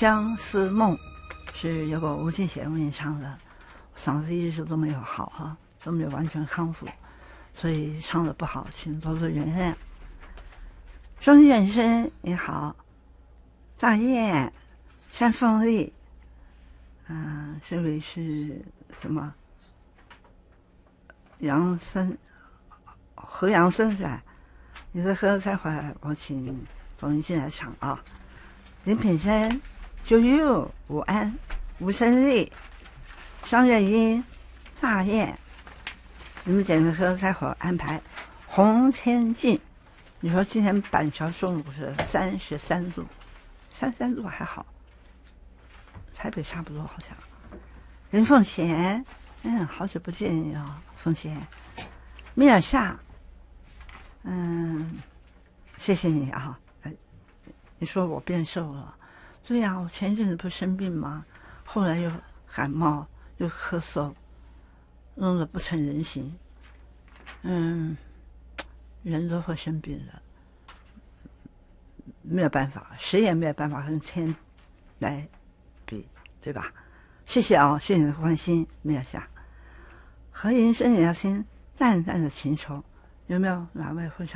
相思梦》是由我吴敬贤为你唱的，嗓子一直都没有好哈，都没有完全康复，所以唱的不好，请多多原谅。双喜远生你好，大雁山凤丽，这位是什么？何杨森是吧？你的歌才会，我请董云进来唱啊。林品山、九九、午安、吴胜利、张月英、大雁，你们简直歌才会安排。洪千进，你说今天板桥中午是33度，33度还好，台北差不多好像。任凤贤，好久不见你啊，凤贤。米尔夏，谢谢你啊。你说我变瘦了，对呀，我前一阵子不生病吗？后来又感冒又咳嗽，弄得不成人形。人都会生病的，没有办法，谁也没有办法跟天来比，对吧？谢谢啊，谢谢你的关心，米尔夏。何银生也要听淡淡的情愁，有没有哪位会唱？